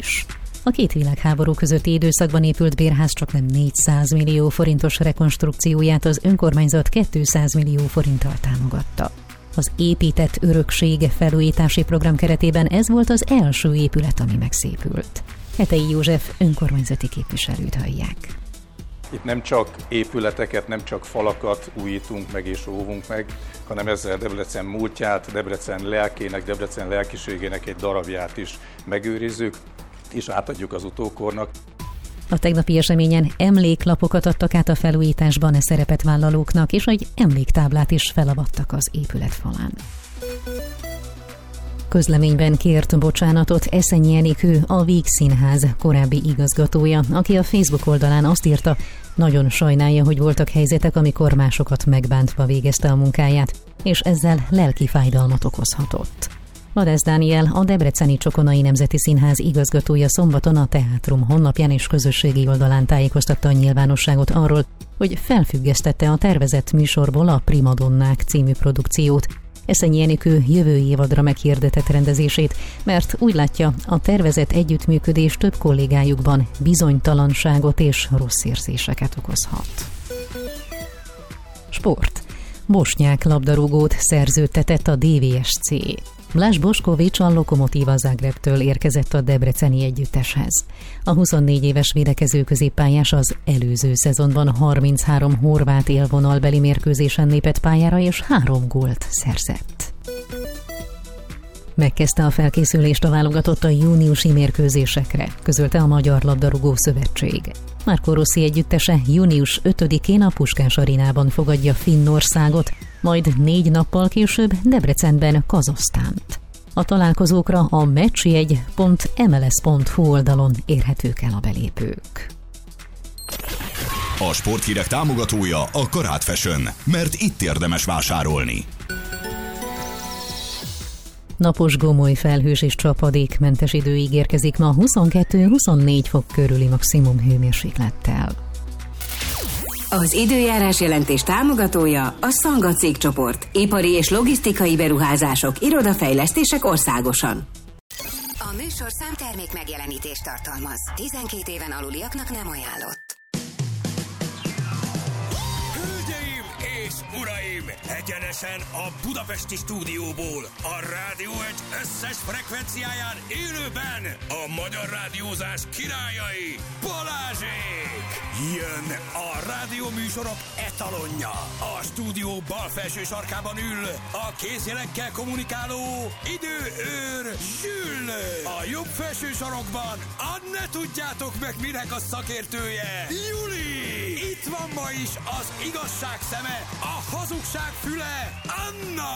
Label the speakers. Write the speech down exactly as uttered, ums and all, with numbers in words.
Speaker 1: is. A két világháború közötti időszakban épült bérház csaknem négyszáz millió forintos rekonstrukcióját az önkormányzat kétszáz millió forinttal támogatta. Az épített örökség felújítási program keretében ez volt az első épület, ami megszépült. Hetei József önkormányzati képviselőt hallják.
Speaker 2: Itt nem csak épületeket, nem csak falakat újítunk meg és óvunk meg, hanem ezzel Debrecen múltját, Debrecen lelkének, Debrecen lelkiségének egy darabját is megőrizzük, és átadjuk az utókornak.
Speaker 1: A tegnapi eseményen emléklapokat adtak át a felújításban e szerepet vállalóknak, és egy emléktáblát is felavattak az épület falán. Közleményben kért bocsánatot Eszenyi Enikő, a Víg Színház korábbi igazgatója, aki a Facebook oldalán azt írta, nagyon sajnálja, hogy voltak helyzetek, amikor másokat megbántva végezte a munkáját, és ezzel lelki fájdalmat okozhatott. Vadász Dániel, a Debreceni Csokonai Nemzeti Színház igazgatója szombaton a Teátrum honlapján és közösségi oldalán tájékoztatta a nyilvánosságot arról, hogy felfüggesztette a tervezett műsorból a Primadonnák című produkciót. Eszenyi Enikő jövő évadra meghirdetett rendezését, mert úgy látja, a tervezett együttműködés több kollégájukban bizonytalanságot és rossz érzéseket okozhat. Sport. Bosnyák labdarúgót szerződtetett a dé vé es cé. Blás Boskovics a Lokomotíva Zágrebtől érkezett a debreceni együtteshez. A huszonnégy éves védekező középpályás az előző szezonban harminchárom horvát élvonalbeli mérkőzésen lépett pályára és három gólt szerzett. Megkezdte a felkészülést a válogatott a júniusi mérkőzésekre, közölte a Magyar Labdarúgó Szövetség. Marco Rossi együttese június ötödikén a Puskás Arénában fogadja Finnországot, majd négy nappal később Debrecenben Kazahsztánt. A találkozókra a meccsjegy pont em el es pont hú oldalon érhetők el a belépők.
Speaker 3: A sporthírek támogatója a Karát Fashion, mert itt érdemes vásárolni.
Speaker 1: Napos, gomoly, felhős és csapadékmentes idő ígérkezik ma huszonkettő-huszonnégy fok körüli maximum hőmérséklettel.
Speaker 4: Az időjárás jelentés támogatója a Szanga cégcsoport. Ipari és logisztikai beruházások, irodafejlesztések országosan.
Speaker 5: A műsor számtermék megjelenítést tartalmaz. tizenkét éven aluliaknak nem ajánlott.
Speaker 6: És uraim, egyenesen a budapesti stúdióból, a Rádió egy összes frekvenciáján élőben a magyar rádiózás királyai, Balázsék! Jön a rádióműsorok etalonja. A stúdió bal felső sarkában ül a kézjelekkel kommunikáló időőr Zsül. A jobb felső sarokban a ne tudjátok meg minek a szakértője, Juli! Itt van ma is az igazság szeme, a hazugság füle, Anna!